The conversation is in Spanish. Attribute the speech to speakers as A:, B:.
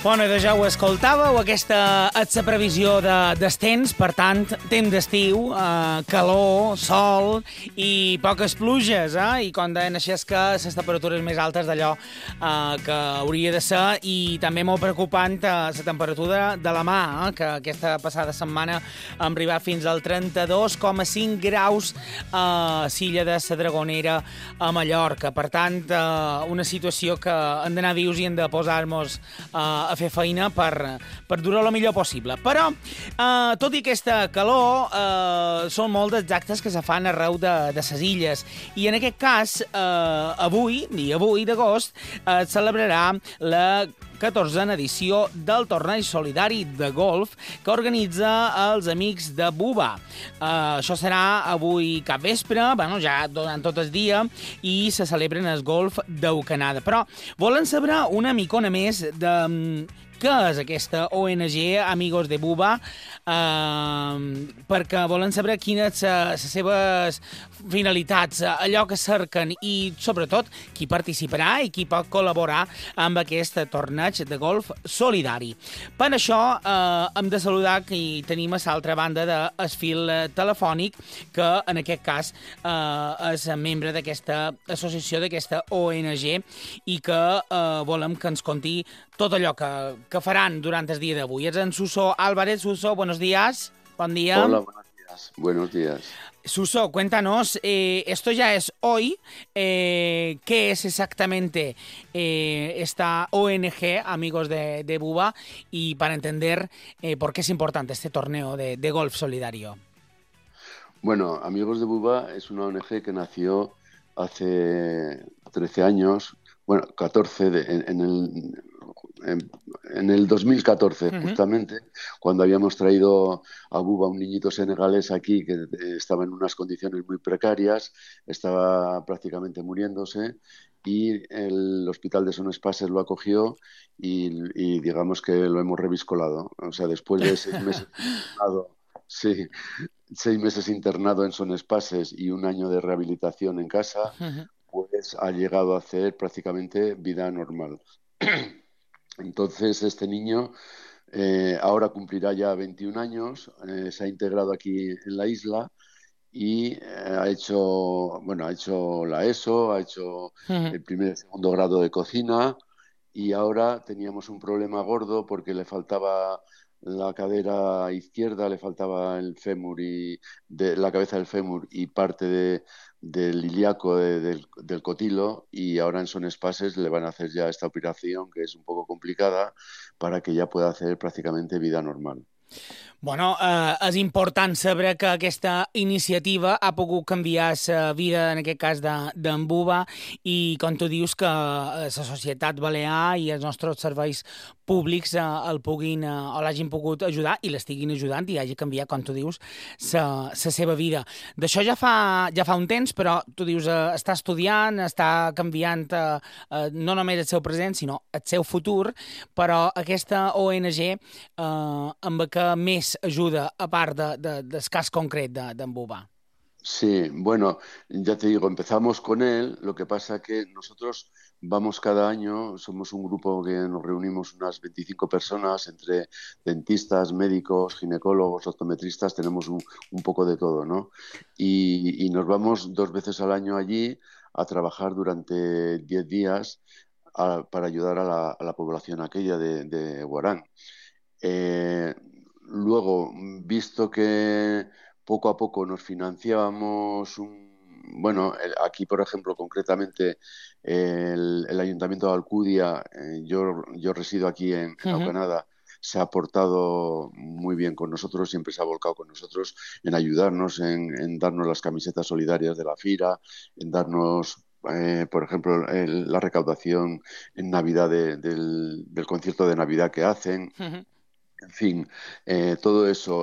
A: Bueno, i ja ho escoltàveu, aquesta és la previsió del temps, per tant, temps d'estiu, calor, sol i poques pluges, i com deien així és que les temperatures més altes d'allò que hauria de ser, i també molt preocupant la temperatura de la mà, que aquesta passada setmana hem arribat fins al 32,5 graus a l'illa de la Dragonera a Mallorca. Per tant, una situació que hem d'anar vius i hem de posar-nos a fer feina per durar el millor possible. Però, tot i aquesta calor, són molt exactes que se fan arreu de les illes. I en aquest cas, avui, dia 8 d'agost, es celebrarà la 14a edició del torneig solidari de golf que organitza els amics de Buba. Això serà avui capvespre, ja durant tot el dia, i se celebra en el golf d'Eucanada. Però volen saber una micona més de què és aquesta ONG Amigos de Buba, perquè volen saber quines les seves finalitats, allò que cerquen i, sobretot, qui participarà i qui pot col·laborar amb aquest torneig de golf solidari. Per això hem de saludar que tenim a l'altra banda del fil telefònic, que en aquest cas és membre d'aquesta associació, d'aquesta ONG, i que volem que ens conti tot allò que faran durant el dia d'avui. És en Suso Álvarez. Suso, buenos días. Buen día.
B: Hola, buenos días. Buenos días.
A: Suso, cuéntanos, esto ya es hoy, ¿qué es exactamente esta ONG, Amigos de Buba, y para entender por qué es importante este torneo de golf solidario?
B: Bueno, Amigos de Buba es una ONG que nació hace 13 años, bueno, 14 en el 2014, justamente, cuando habíamos traído a Buba, un niñito senegalés aquí que estaba en unas condiciones muy precarias, estaba prácticamente muriéndose, y el hospital de Son Espases lo acogió y digamos que lo hemos reviscolado. O sea, después de 6 meses internado, sí, 6 meses internado en Son Espases y 1 año de rehabilitación en casa, pues ha llegado a hacer prácticamente vida normal. Entonces, este niño ahora cumplirá ya 21 años, se ha integrado aquí en la isla y ha hecho la ESO, ha hecho el primer y segundo grado de cocina, y ahora teníamos un problema gordo porque le faltaba la cadera izquierda, le faltaba el fémur la cabeza del fémur y parte del ilíaco del cotilo, y ahora en Son Espases le van a hacer ya esta operación, que es un poco complicada, para que ya pueda hacer prácticamente vida normal.
A: Bueno, és important saber que aquesta iniciativa ha pogut canviar la vida, en aquest cas, d'en Buba, i com tu dius, que la societat balear i els nostres serveis públics el puguin o l'hagin pogut ajudar i l'estiguin ajudant i hagi canviat, com tu dius, la seva vida. D'això ja fa un temps, però tu dius, està estudiant, està canviant no només el seu present, sinó el seu futur, però aquesta ONG amb què més ayuda, aparte del caso concreto de Buba?
B: Sí, bueno, ya te digo, empezamos con él, lo que pasa que nosotros vamos cada año, somos un grupo que nos reunimos unas 25 personas, entre dentistas, médicos, ginecólogos, optometristas, tenemos un poco de todo, ¿no? Y nos vamos 2 veces al año allí a trabajar durante 10 días para ayudar a la población aquella de Huarán. Luego, visto que poco a poco nos financiábamos, aquí, por ejemplo, concretamente, el Ayuntamiento de Alcudia, yo resido aquí en Eucanada, se ha portado muy bien con nosotros, siempre se ha volcado con nosotros en ayudarnos, en darnos las camisetas solidarias de la FIRA, en darnos, por ejemplo, la recaudación en Navidad del concierto de Navidad que hacen. En fin, todo eso.